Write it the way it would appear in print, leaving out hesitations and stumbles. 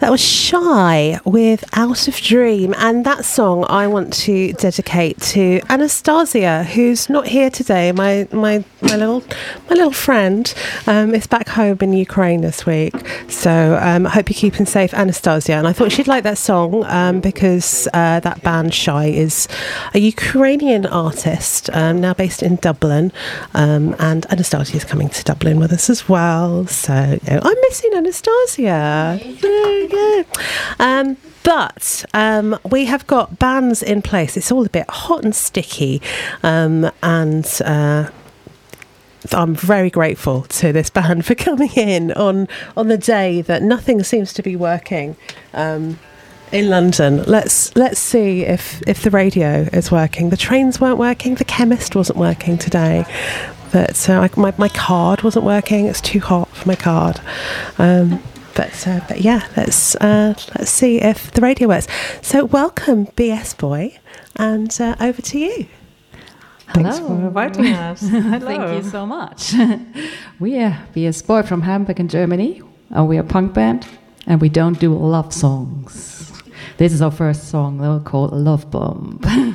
That was Shy with Out of Dream, and that song I want to dedicate to Anastasia, who's not here today. My little friend is back home in Ukraine this week, so I hope you're keeping safe, Anastasia. And I thought she'd like that song because that band Shy is a Ukrainian artist now based in Dublin, and Anastasia is coming to Dublin with us as well. So I'm missing Anastasia. But we have got bands in place. It's all a bit hot and sticky, and I'm very grateful to this band for coming in on the day that nothing seems to be working in London. Let's see if the radio is working. The trains weren't working. The chemist wasn't working today. But my card wasn't working. It's too hot for my card. But yeah, let's see if the radio works. So welcome, BS Boy, and over to you. Thanks for inviting us. Thank you so much. We are BS Boy from Hamburg in Germany. We are a punk band, and we don't do love songs. This is our first song, though, called Love Bomb.